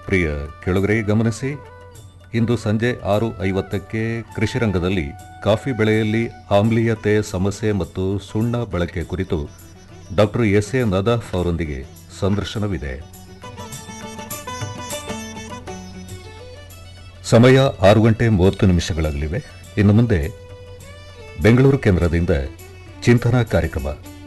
ಪ್ರಿಯ ಕೆಳಗರೆ ಗಮನಿಸಿ, ಇಂದು ಸಂಜೆ 6:50ಕ್ಕೆ ಕೃಷಿ ರಂಗದಲ್ಲಿ ಕಾಫಿ ಬೆಳೆಯಲ್ಲಿ ಆಮ್ಲೀಯತೆ ಸಮಸ್ಯೆ ಮತ್ತು ಸುಣ್ಣ ಬಳಕೆ ಕುರಿತು ಡಾಕ್ಟರ್ ಎಸ್.ಎ. ನದಾಫ್ ಅವರೊಂದಿಗೆ ಸಂದರ್ಶನವಿದೆ. ಸಮಯ 6:30 ಇನ್ನು ಮುಂದೆ ಬೆಂಗಳೂರು ಕೇಂದ್ರದಿಂದ ಚಿಂತನಾ ಕಾರ್ಯಕ್ರಮ.